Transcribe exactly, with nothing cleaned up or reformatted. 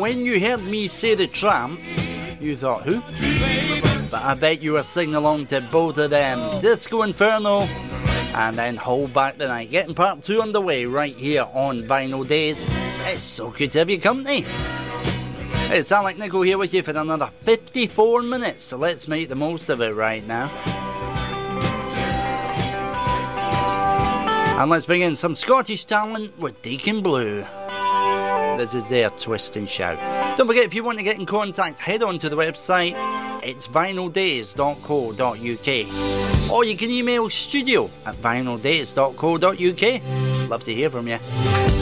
when you heard me say the Tramps, you thought, who? But I bet you were singing along to both of them. Disco Inferno and then Hold Back the Night. Getting part two underway right here on Vinyl Days. It's so good to have you company. It's Alec Nichol here with you for another fifty-four minutes, so let's make the most of it right now. And let's bring in some Scottish talent with Deacon Blue. This is their Twist and Shout. Don't forget, if you want to get in contact, head on to the website. It's vinyl days dot co dot uk. Or you can email studio at vinyl days dot co dot uk. Love to hear from you.